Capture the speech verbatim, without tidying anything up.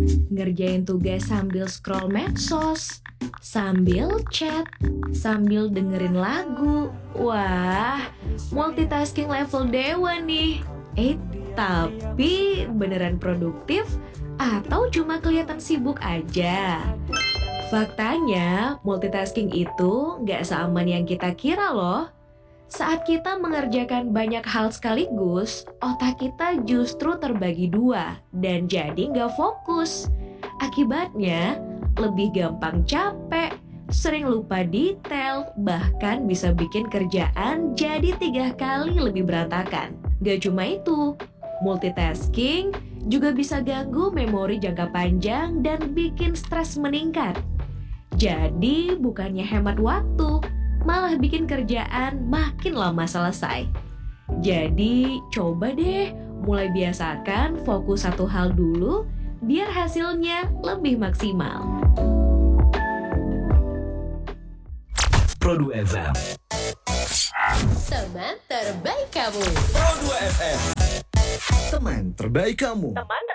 Ngerjain tugas sambil scroll medsos, sambil chat, sambil dengerin lagu. Wah, multitasking level dewa nih. Eh, tapi beneran produktif atau cuma kelihatan sibuk aja? Faktanya, multitasking itu nggak seaman yang kita kira loh. Saat kita mengerjakan banyak hal sekaligus, otak kita justru terbagi dua dan jadi nggak fokus. Akibatnya, lebih gampang capek, sering lupa detail, bahkan bisa bikin kerjaan jadi tiga kali lebih berantakan. Gak cuma itu, multitasking juga bisa ganggu memori jangka panjang dan bikin stres meningkat. Jadi bukannya hemat waktu, malah bikin kerjaan makin lama selesai. Jadi coba deh mulai biasakan fokus satu hal dulu biar hasilnya lebih maksimal. Pro dua F M. Teman terbaik kamu. Pro dua F M. Teman terbaik kamu. Teman